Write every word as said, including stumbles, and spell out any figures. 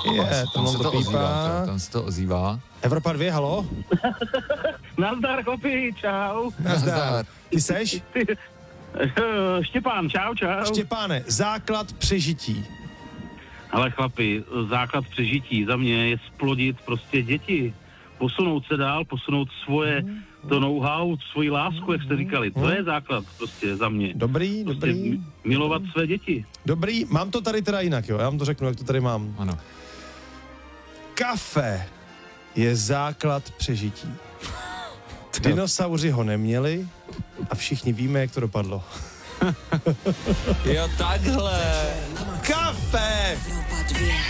Je, tam se to pípá. ozývá, tam se to ozývá. Evropa dvě, halo? Nazdar, chlapi, čau. Nazdar. Ty seš? Ty, uh, Štěpán, čau, čau. Štěpáne, základ přežití. Ale chlapi, základ přežití za mě je splodit prostě děti. Posunout se dál, posunout svoje, to know-how, svoji lásku, jak jste říkali. To je základ prostě za mě. Dobrý, prostě dobrý. Milovat své děti. Dobrý, mám to tady teda jinak, jo, já vám to řeknu, jak to tady mám. Ano. Kafe je základ přežití. Dinosauři ho neměli a všichni víme, jak to dopadlo. Jo, takhle. Kafe!